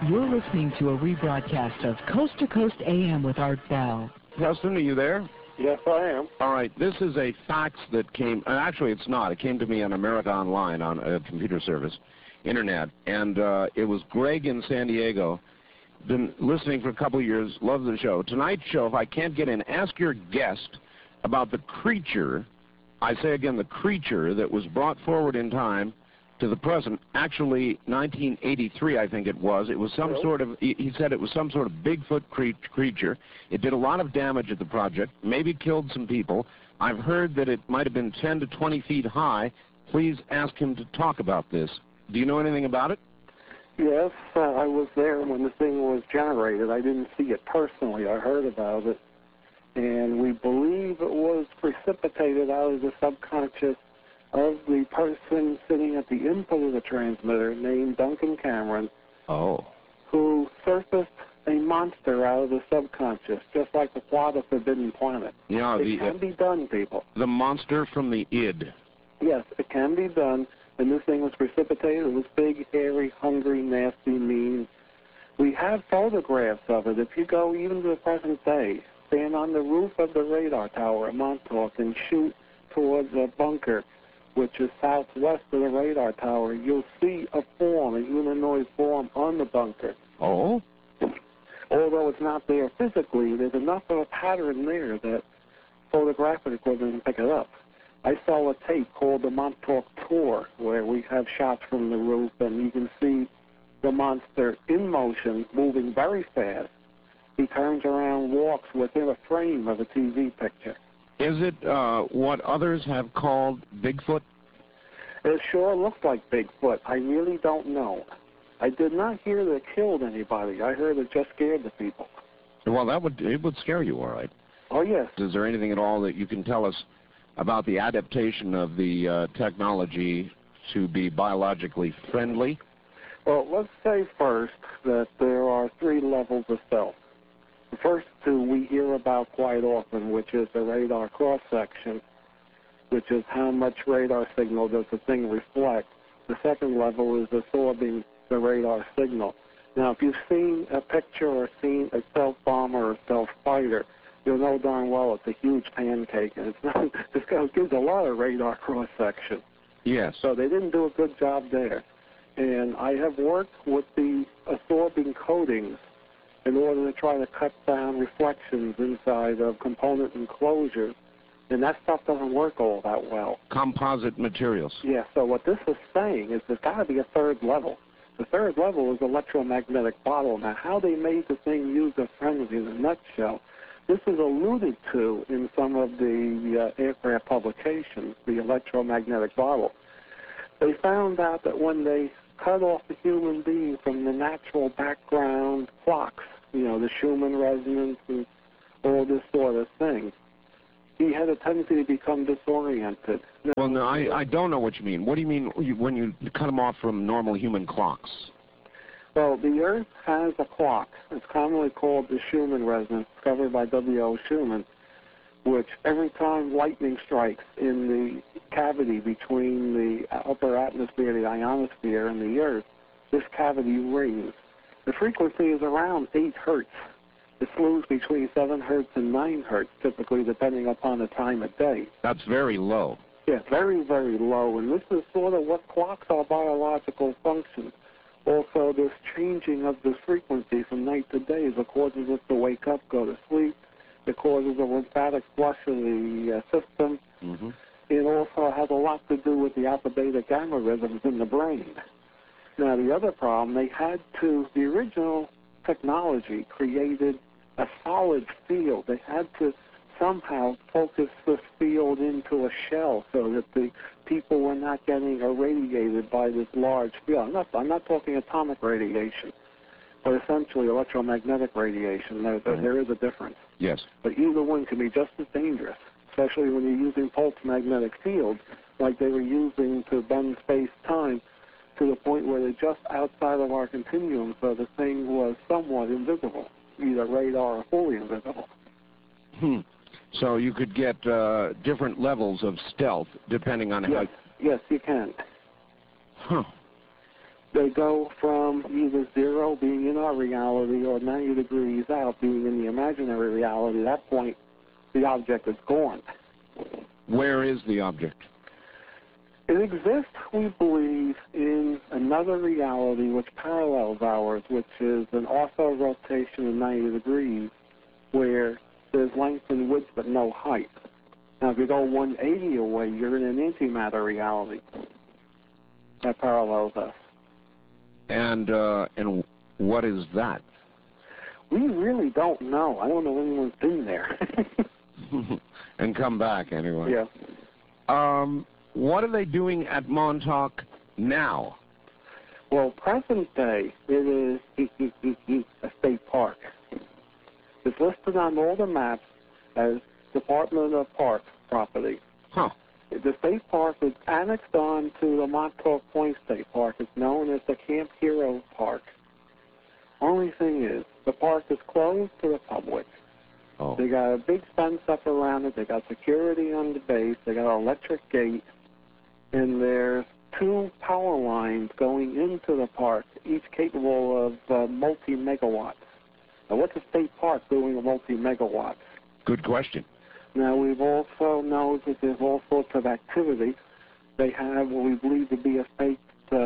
You're listening to a rebroadcast of Coast to Coast AM with Art Bell. Preston, are you there? Yes, I am. All right, this is a fax that came, actually it's not, it came to me on America Online on a computer service, internet, and it was Greg in San Diego. Been listening for a couple of years, love the show. Tonight's show, if I can't get in, ask your guest about the creature, I say again, the creature that was brought forward in time to the present, actually 1983 I think it was. It was some sort of, he said it was some sort of Bigfoot creature. It did a lot of damage at the project, maybe killed some people. I've heard that it might have been 10 to 20 feet high. Please ask him to talk about this. Do you know anything about it? Yes, I was there when the thing was generated. I didn't see it personally. I heard about it. And we believe it was precipitated out of the subconscious of the person sitting at the input of the transmitter named Duncan Cameron, who surfaced a monster out of the subconscious, just like the plot of Forbidden Planet. Yeah, it can be done, people. The monster from the id. Yes, it can be done, and this thing was precipitated. It was big, hairy, hungry, nasty, mean. We have photographs of it. If you go even to the present day, stand on the roof of the radar tower at Montauk and shoot towards a bunker, which is southwest of the radar tower, you'll see a form, a humanoid form on the bunker. Oh? Although it's not there physically, there's enough of a pattern there that photographic equipment can pick it up. I saw a tape called the Montauk Tour, where we have shots from the roof, and you can see the monster in motion, moving very fast. He turns around, walks within a frame of a TV picture. Is it what others have called Bigfoot? It sure looks like Bigfoot. I really don't know. I did not hear that it killed anybody. I heard it just scared the people. Well, it would scare you, all right. Oh, yes. Is there anything at all that you can tell us about the adaptation of the technology to be biologically friendly? Well, let's say first that there are 3 levels of stealth. The first 2 we hear about quite often, which is the radar cross-section, which is how much radar signal does the thing reflect. The second level is absorbing the radar signal. Now, if you've seen a picture or seen a stealth bomber or a stealth fighter, you'll know darn well it's a huge pancake, and it gives a lot of radar cross-section. Yes. So they didn't do a good job there. And I have worked with the absorbing coatings in order to try to cut down reflections inside of component enclosures, and that stuff doesn't work all that well. Composite materials. Yeah, so what this is saying is there's got to be a 3rd level. The 3rd level is electromagnetic bottle. Now, how they made the thing user-friendly in a nutshell, this is alluded to in some of the aircraft publications, the electromagnetic bottle. They found out that when they cut off the human being from the natural background clocks, you know, the Schumann resonance and all this sort of thing, he had a tendency to become disoriented. Well, no, I don't know what you mean. What do you mean when you cut him off from normal human clocks? Well, the Earth has a clock. It's commonly called the Schumann resonance, discovered by W.O. Schumann, which every time lightning strikes in the cavity between the upper atmosphere, the ionosphere, and the Earth, this cavity rings. The frequency is around 8 hertz. It moves between 7 hertz and 9 hertz, typically, depending upon the time of day. That's very low. Yeah, very, very low. And this is sort of what clocks our biological functions. Also, this changing of this frequency from night to day is what causes us to wake up, go to sleep. It causes a lymphatic flush of the system. Mm-hmm. It also has a lot to do with the alpha, beta, gamma rhythms in the brain. Now, the other problem, the original technology created a solid field. They had to somehow focus this field into a shell so that the people were not getting irradiated by this large field. I'm not talking atomic radiation, but essentially electromagnetic radiation. There is a difference. Yes. But either one can be just as dangerous, especially when you're using pulse magnetic fields like they were using to bend space-time to the point where they're just outside of our continuum, so the thing was somewhat invisible, either radar or fully invisible. So you could get different levels of stealth depending on how... Yes, you can. Huh. They go from either 0 being in our reality or 90 degrees out being in the imaginary reality. At that point, the object is gone. Where is the object? It exists, we believe, in another reality which parallels ours, which is an ortho-rotation of 90 degrees, where there's length and width but no height. Now, if you go 180 away, you're in an antimatter reality that parallels us. And what is that? We really don't know. I don't know anyone's been there. And come back anyway. Yeah. What are they doing at Montauk now? Well, present day, it is a state park. It's listed on all the maps as Department of Parks property. Huh. The state park is annexed on to the Montauk Point State Park. It's known as the Camp Hero Park. Only thing is, the park is closed to the public. Oh. They got a big fence up around it. They got security on the base. They got an electric gate. And there's 2 power lines going into the park, each capable of multi-megawatts. Now, what's a state park doing a multi-megawatt? Good question. Now, we've also known that there's all sorts of activity. They have what we believe to be a state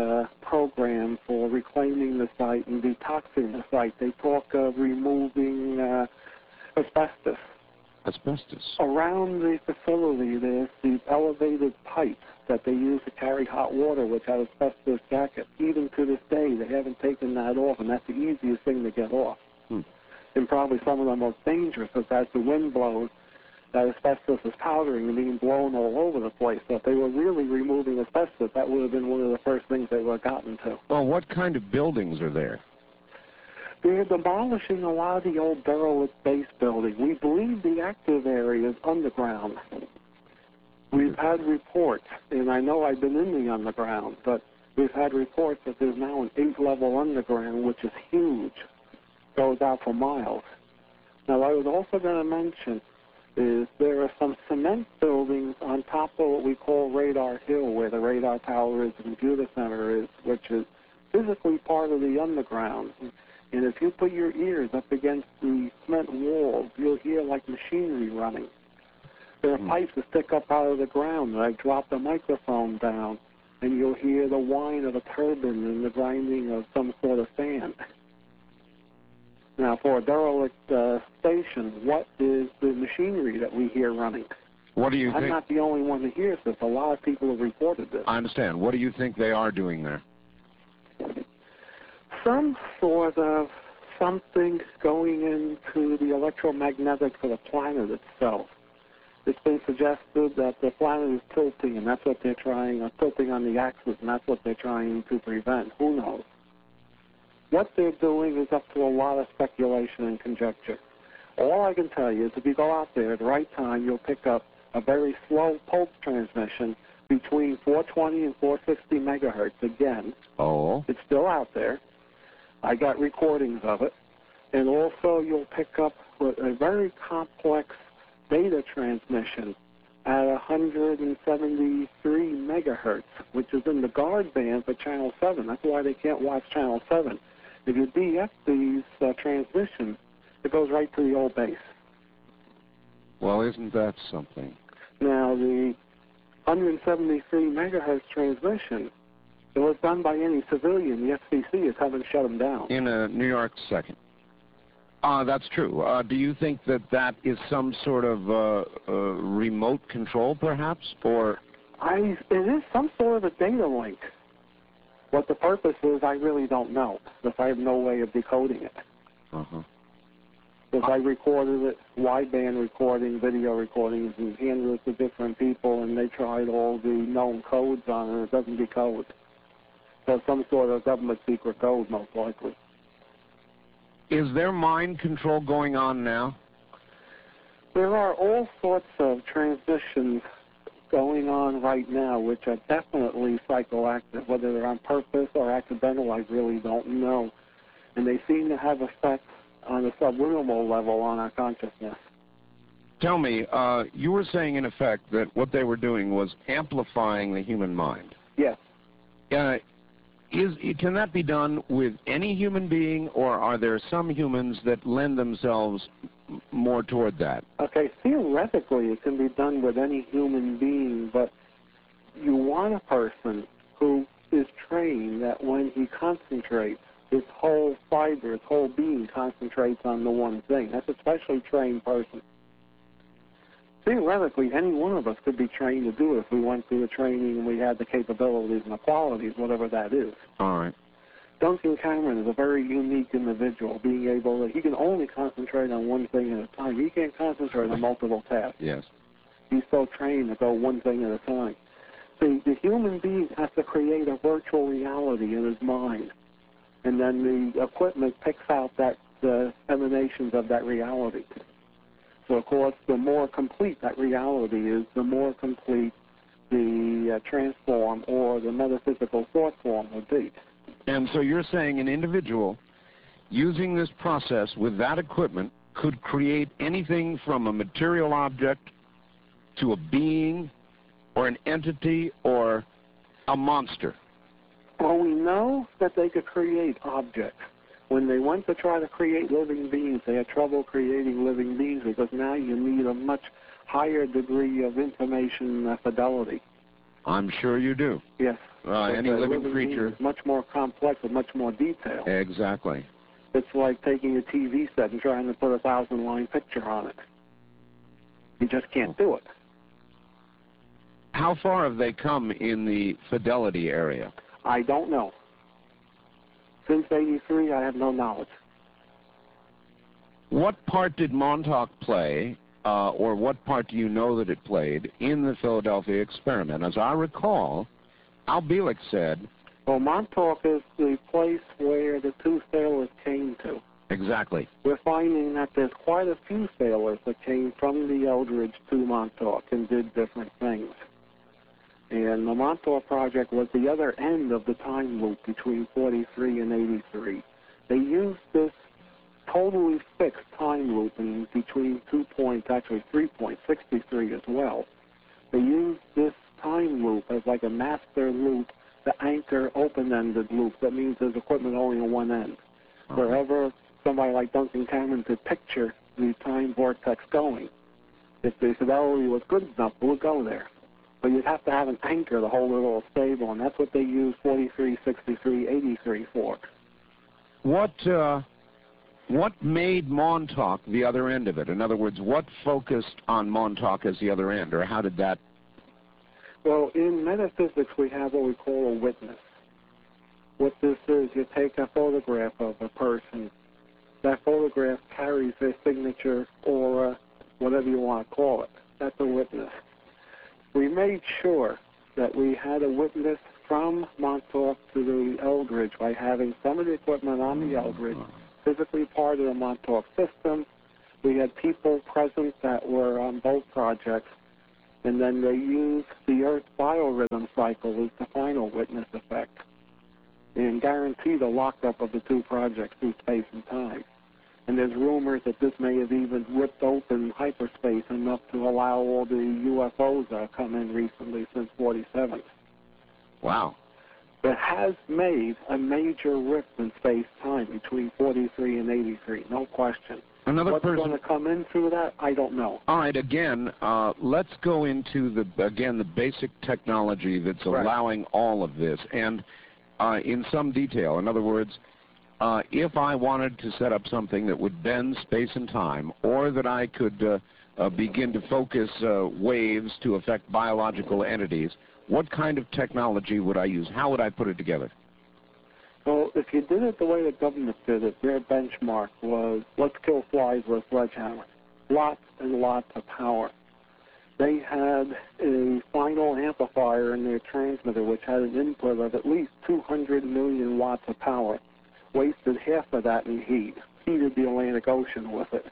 program for reclaiming the site and detoxing the site. They talk of removing asbestos. Asbestos. Around the facility, there's these elevated pipes that they use to carry hot water, which have asbestos jackets. Even to this day, they haven't taken that off, and that's the easiest thing to get off. And probably some of the most dangerous, because as the wind blows, that asbestos is powdering and being blown all over the place. So if they were really removing asbestos, that would have been one of the first things they would have gotten to. Well, what kind of buildings are there? They're demolishing a lot of the old derelict base building. We believe the active area is underground. We've had reports, and I know I've been in the underground, but we've had reports that there's now an 8-level underground, which is huge, goes out for miles. Now, what I was also going to mention is there are some cement buildings on top of what we call Radar Hill, where the radar tower is, the computer center is, which is physically part of the underground. And if you put your ears up against the cement walls, you'll hear like machinery running. There are pipes that stick up out of the ground, and I drop the microphone down, and you'll hear the whine of a turbine and the grinding of some sort of fan. Now, for a derelict station, what is the machinery that we hear running? What do you think? I'm not the only one that hears this. A lot of people have reported this. I understand. What do you think they are doing there? Some sort of something going into the electromagnetic for the planet itself. It's been suggested that the planet is tilting, and that's what they're trying, tilting on the axis, and that's what they're trying to prevent. Who knows? What they're doing is up to a lot of speculation and conjecture. All I can tell you is if you go out there at the right time, you'll pick up a very slow pulse transmission between 420 and 460 megahertz again. Oh. It's still out there. I got recordings of it. And also you'll pick up a very complex data transmission at 173 megahertz, which is in the guard band for Channel 7. That's why they can't watch Channel 7. If you DF these transmissions, it goes right to the old base. Well, isn't that something? Now, the 173 megahertz transmission, it was done by any civilian. The FCC is having shut them down. In a New York second. That's true. Do you think that that is some sort of remote control, perhaps, or? It is some sort of a data link. What the purpose is, I really don't know, because I have no way of decoding it. Because I recorded it, wideband recording, video recordings, and handed it to different people, and they tried all the known codes on it, and it doesn't decode. So some sort of government secret code, most likely. Is there mind control going on now? There are all sorts of transmissions going on right now, which are definitely psychoactive. Whether they're on purpose or accidental, I really don't know. And they seem to have effects on a subliminal level on our consciousness. Tell me, you were saying, in effect, that what they were doing was amplifying the human mind. Yes. can that be done with any human being, or are there some humans that lend themselves more toward that? Okay, theoretically it can be done with any human being, but you want a person who is trained that when he concentrates, his whole fiber, his whole being concentrates on the one thing. That's a specially trained person. Theoretically, any one of us could be trained to do it if we went through the training and we had the capabilities and the qualities, whatever that is. All right. Duncan Cameron is a very unique individual, being able to, he can only concentrate on one thing at a time. He can't concentrate on multiple tasks. Yes. He's so trained to go one thing at a time. See, the human being has to create a virtual reality in his mind, and then the equipment picks out the emanations of that reality. So, of course, the more complete that reality is, the more complete the transform or the metaphysical thought form would be. And so you're saying an individual using this process with that equipment could create anything from a material object to a being or an entity or a monster? Well, we know that they could create objects. When they went to try to create living beings, they had trouble creating living beings because now you need a much higher degree of information fidelity. I'm sure you do. Yes. Any living creature is much more complex with much more detail. Exactly. It's like taking a TV set and trying to put a 1,000-line picture on it. You just can't do it. How far have they come in the fidelity area? I don't know. Since '83, I have no knowledge. What part did Montauk play, or what part do you know that it played, in the Philadelphia experiment? As I recall, Al Bielek said... Well, Montauk is the place where the two sailors came to. Exactly. We're finding that there's quite a few sailors that came from the Eldridge to Montauk and did different things. And the Montauk Project was the other end of the time loop between 43 and 83. They used this totally fixed time loop in between 2 points, actually 3 points, 63 as well. They used this time loop as like a master loop to anchor open-ended loops. That means there's equipment only on one end. Wherever somebody like Duncan Cameron could picture the time vortex going, if the fidelity was good enough, it would go there. But you'd have to have an anchor to hold it all stable, and that's what they use 43, 63, 83 for. What made Montauk the other end of it? In other words, what focused on Montauk as the other end, or how did that... Well, in metaphysics, we have what we call a witness. What this is, you take a photograph of a person. That photograph carries their signature or whatever you want to call it. That's a witness. We made sure that we had a witness from Montauk to the Eldridge by having some of the equipment on the Eldridge, physically part of the Montauk system. We had people present that were on both projects, and then they used the Earth biorhythm cycle as the final witness effect and guarantee the lockup of the two projects through space and time. And there's rumors that this may have even ripped open hyperspace enough to allow all the UFOs that have come in recently since 47. Wow. It has made a major rift in space-time between 43 and 83, no question. What's going to come in through that, I don't know. All right, again, let's go into the basic technology that's allowing all of this, and in some detail. In other words, if I wanted to set up something that would bend space and time, or that I could begin to focus waves to affect biological entities, what kind of technology would I use? How would I put it together? Well, if you did it the way the government did it, their benchmark was, let's kill flies with a sledgehammer. Lots and lots of power. They had a final amplifier in their transmitter which had an input of at least 200 million watts of power. Wasted half of that in heat, heated the Atlantic Ocean with it,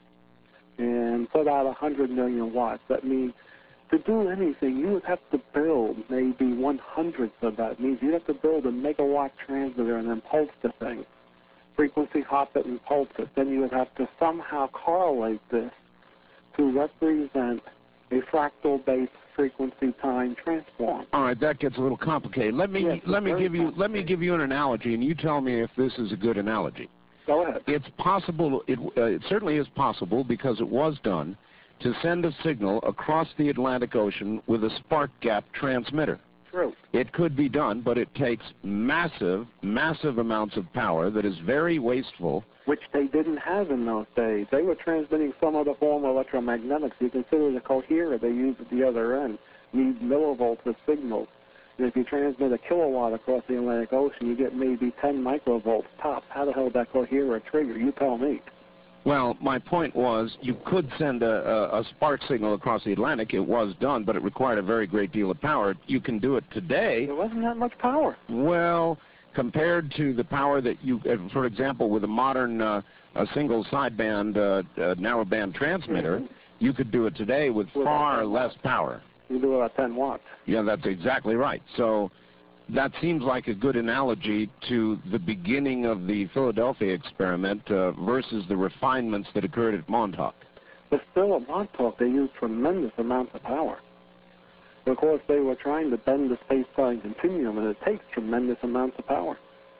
and put out 100 million watts. That means to do anything, you would have to build maybe 1/100th of that. It means you'd have to build a megawatt transmitter and then pulse the thing, frequency hop it and pulse it. Then you would have to somehow correlate this to represent a fractal-based frequency time transform. All right, that gets a little complicated. Let me give you an analogy, and you tell me if this is a good analogy. Go ahead. It's possible. It certainly is possible, because it was done, to send a signal across the Atlantic Ocean with a spark gap transmitter. True. It could be done, but it takes massive, massive amounts of power that is very wasteful. Which they didn't have in those days. They were transmitting some other form of electromagnetics. You consider the coherer they used at the other end needs millivolts of signals. And if you transmit a kilowatt across the Atlantic Ocean, you get maybe 10 microvolts tops. How the hell did that coherer trigger? You tell me. Well, my point was you could send a spark signal across the Atlantic. It was done, but it required a very great deal of power. You can do it today. There wasn't that much power. Well, compared to the power that you, for example, with a modern a single sideband narrowband transmitter, you could do it today with far less power. You do about 10 watts. Yeah, that's exactly right. So that seems like a good analogy to the beginning of the Philadelphia experiment versus the refinements that occurred at Montauk. But still, at Montauk, they used tremendous amounts of power. Of course, they were trying to bend the space-time continuum, and it takes tremendous amounts of power.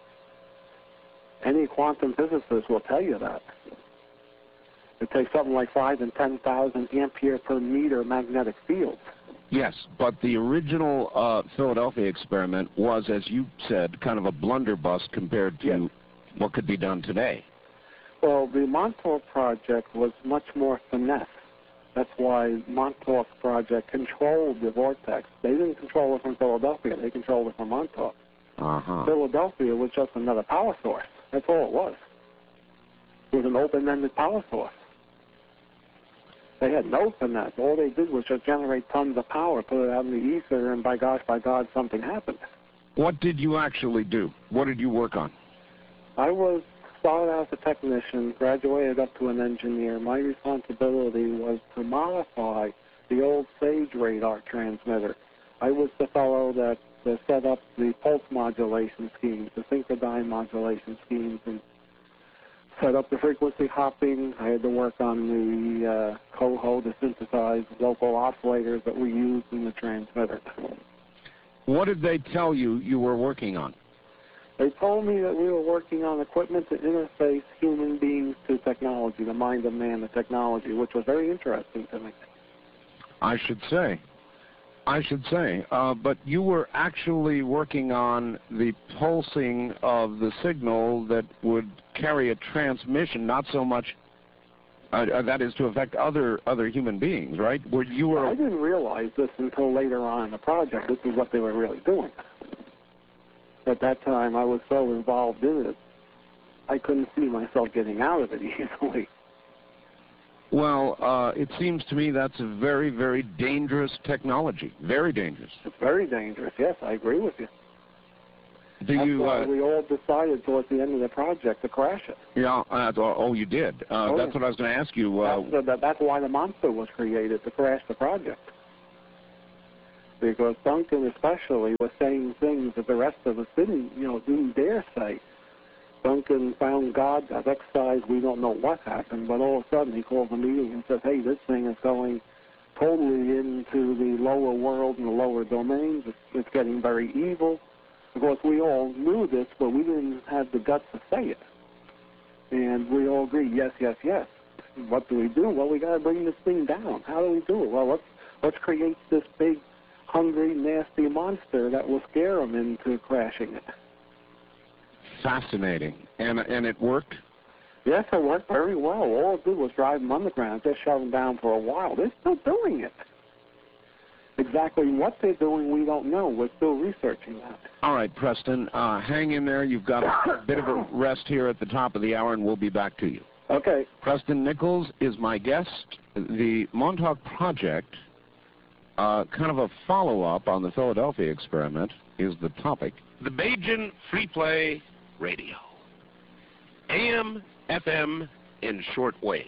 Any quantum physicist will tell you that. It takes something like 5 and 10,000 ampere per meter magnetic fields. Yes, but the original Philadelphia experiment was, as you said, kind of a blunderbuss compared to what could be done today. Well, the Montauk project was much more finesse. That's why Montauk's project controlled the vortex. They didn't control it from Philadelphia. They controlled it from Montauk. Philadelphia was just another power source. That's all it was. It was an open-ended power source. They had no finesse. All they did was just generate tons of power, put it out in the ether, and by gosh, by God, something happened. What did you actually do? What did you work on? I started out as a technician, graduated up to an engineer. My responsibility was to modify the old SAGE radar transmitter. I was the fellow that set up the pulse modulation schemes, the synchrodyne modulation schemes, and set up the frequency hopping. I had to work on the coho to synthesize local oscillators that we used in the transmitter. What did they tell you you were working on? They told me that we were working on equipment to interface human beings to technology, the mind of man, the technology, which was very interesting to me. I should say. But you were actually working on the pulsing of the signal that would carry a transmission, not so much, that is to affect other human beings, right? I didn't realize this until later on in the project. This is what they were really doing. At that time, I was so involved in it, I couldn't see myself getting out of it easily. Well, it seems to me that's a very, very dangerous technology. Very dangerous. It's very dangerous, yes, I agree with you. That's why we all decided towards the end of the project to crash it. Yeah, you did. That's what I was going to ask you. That's why the monster was created, to crash the project. Because Duncan especially was saying things that the rest of us didn't dare say. Duncan found God, got excised, we don't know what happened, but all of a sudden he calls a meeting and says, hey, this thing is going totally into the lower world and the lower domains. It's getting very evil. Of course, we all knew this, but we didn't have the guts to say it. And we all agreed, yes, yes, yes. What do we do? Well, we got to bring this thing down. How do we do it? Well, let's create this big, hungry, nasty monster that will scare them into crashing it. Fascinating. And it worked? Yes, it worked very well. All it did was drive them underground, just shove them down for a while. They're still doing it. Exactly what they're doing, we don't know. We're still researching that. All right, Preston, hang in there. You've got a bit of a rest here at the top of the hour, and we'll be back to you. Okay. Preston Nichols is my guest. The Montauk Project, kind of a follow-up on the Philadelphia experiment, is the topic. The Bajan Free Play Radio. AM, FM, and shortwave.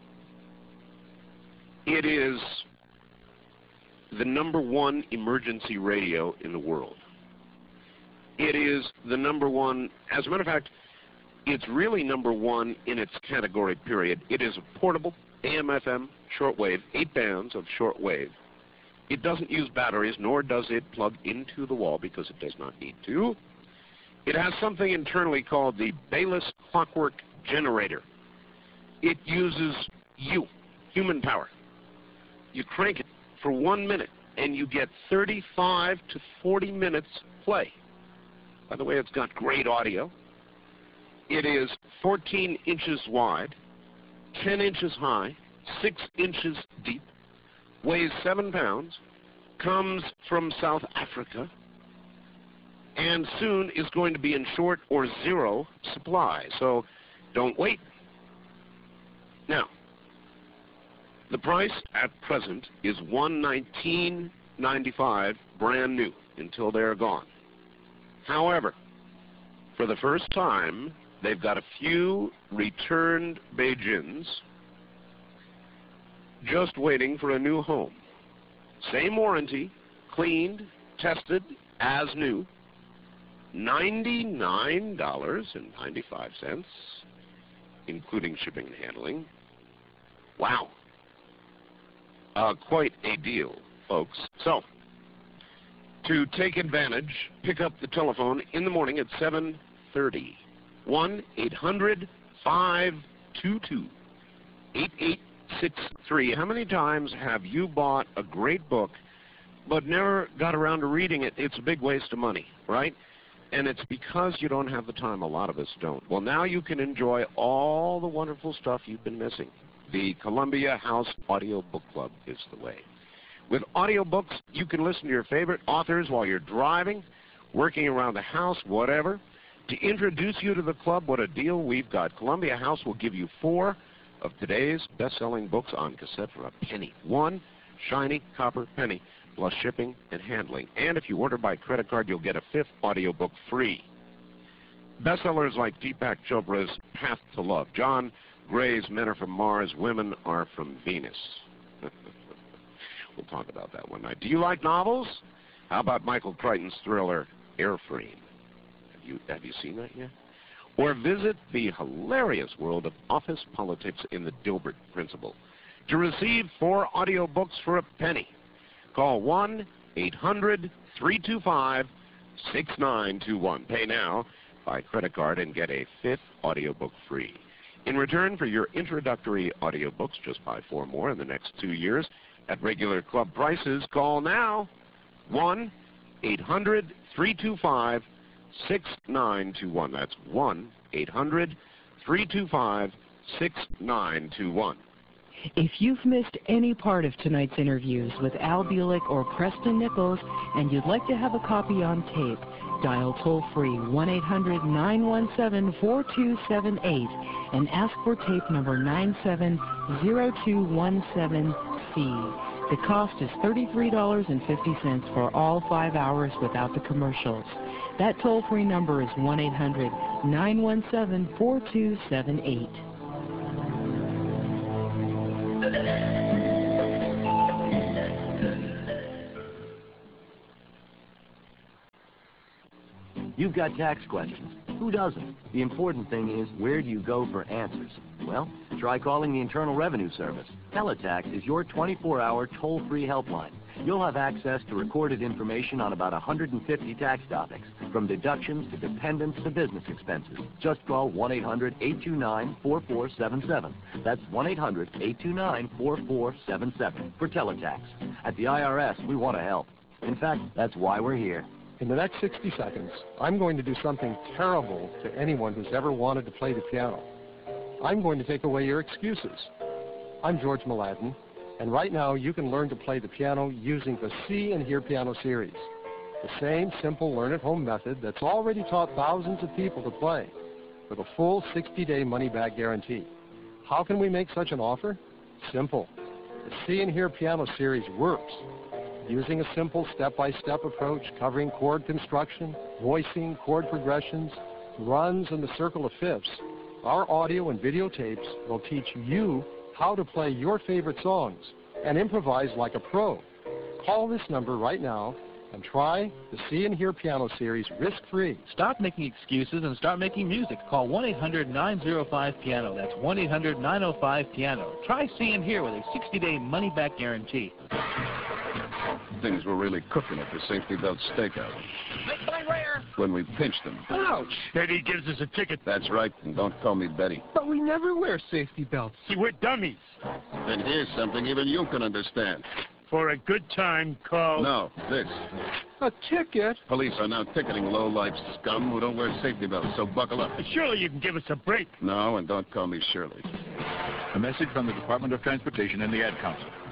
It is the #1 emergency radio in the world. It is the #1, as a matter of fact, it's really #1 in its category, period. It is portable, AM/FM shortwave, 8 bands of shortwave. It doesn't use batteries, nor does it plug into the wall because it does not need to. It has something internally called the Baylis Clockwork Generator. It uses human power. You crank it for 1 minute, and you get 35 to 40 minutes play. By the way, it's got great audio. It is 14 inches wide, 10 inches high, 6 inches deep, weighs 7 pounds, comes from South Africa, and soon is going to be in short or zero supply. So don't wait. Now, the price at present is $119.95 brand new until they're gone. However, for the first time, they've got a few returned Beijings just waiting for a new home. Same warranty, cleaned, tested, as new, $99.95, including shipping and handling. Wow. Quite a deal, folks. So, to take advantage, pick up the telephone in the morning at 7:30. 1-800-522-8863. How many times have you bought a great book but never got around to reading it? It's a big waste of money, right? And it's because you don't have the time. A lot of us don't. Well, now you can enjoy all the wonderful stuff you've been missing. The Columbia House Audio Book Club is the way. With audiobooks, you can listen to your favorite authors while you're driving, working around the house, whatever. To introduce you to the club, what a deal we've got. Columbia House will give you 4 of today's best-selling books on cassette for a penny. 1 shiny copper penny, plus shipping and handling. And if you order by credit card, you'll get a 5th audiobook free. Bestsellers like Deepak Chopra's Path to Love, John Gray's Men Are From Mars, Women Are From Venus. We'll talk about that one night. Do you like novels? How about Michael Crichton's thriller, Airframe? Have you seen that yet? Or visit the hilarious world of office politics in the Dilbert Principle. To receive 4 audiobooks for a penny, call 1-800-325-6921. Pay now by credit card and get a 5th audiobook free. In return for your introductory audiobooks, just buy 4 more in the next 2 years at regular club prices. Call now, 1-800-325-6921. That's 1-800-325-6921. If you've missed any part of tonight's interviews with Al Bulick or Preston Nichols and you'd like to have a copy on tape, dial toll-free 1-800-917-4278 and ask for tape number 970217C. The cost is $33.50 for all 5 hours without the commercials. That toll-free number is 1-800-917-4278. You've got tax questions. Who doesn't? The important thing is, where do you go for answers? Well, try calling the Internal Revenue Service. Teletax is your 24-hour toll-free helpline. You'll have access to recorded information on about 150 tax topics, from deductions to dependents to business expenses. Just call 1-800-829-4477. That's 1-800-829-4477 for Teletax. At the IRS, we want to help. In fact, that's why we're here. In the next 60 seconds, I'm going to do something terrible to anyone who's ever wanted to play the piano. I'm going to take away your excuses. I'm George Mladen, and right now you can learn to play the piano using the See and Hear Piano series. The same simple learn-at-home method that's already taught thousands of people to play, with a full 60-day money-back guarantee. How can we make such an offer? Simple. The See and Hear Piano series works. Using a simple step-by-step approach covering chord construction, voicing, chord progressions, runs, and the circle of fifths, our audio and video tapes will teach you how to play your favorite songs and improvise like a pro. Call this number right now and try the See and Hear Piano Series risk-free. Stop making excuses and start making music. Call 1-800-905-PIANO. That's 1-800-905-PIANO. Try See and Hear with a 60-day money-back guarantee. Things were really cooking at the Safety Belt Stakeout. When we pinched them. Ouch! Betty gives us a ticket. That's right, and don't call me Betty. But we never wear safety belts. See, we're dummies. Then here's something even you can understand. For a good time, call... No, this. A ticket? Police are now ticketing low-life scum who don't wear safety belts, so buckle up. Surely you can give us a break. No, and don't call me Shirley. A message from the Department of Transportation and the Ad Council.